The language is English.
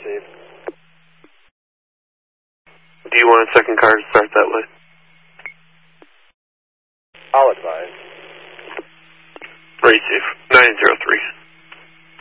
received. Do you want a second car to start that way? I'll advise. Receive. 903.